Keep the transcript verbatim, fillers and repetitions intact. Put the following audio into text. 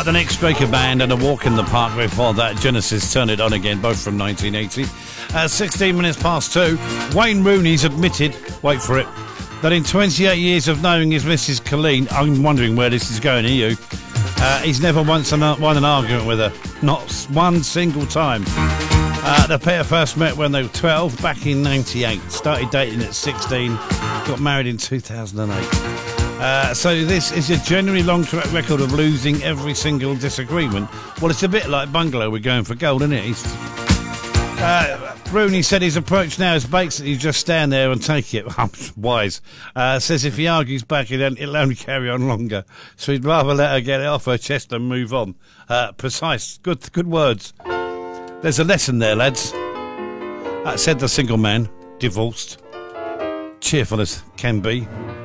the Nick Straker Band and A Walk in the Park. Before that, Genesis, Turn It On Again, both from nineteen eighty. Uh, sixteen minutes past two, Wayne Rooney's admitted, wait for it, that in twenty-eight years of knowing his Missus Colleen, I'm wondering where this is going, are you? Uh, he's never once won an argument with her. Not one single time. Uh, the pair first met when they were twelve, back in ninety-eight. Started dating at sixteen, got married in two thousand eight. Uh, so this is a generally long track record of losing every single disagreement. Well, it's a bit like Bungalow, we're going for gold, isn't it? He's, uh, Rooney said his approach now is basically just stand there and take it. Wise. Uh, says if he argues back, it'll, it'll only carry on longer. So he'd rather let her get it off her chest and move on. Uh, precise. Good, good words. There's a lesson there, lads. Uh, said the single man, divorced, cheerful as can be.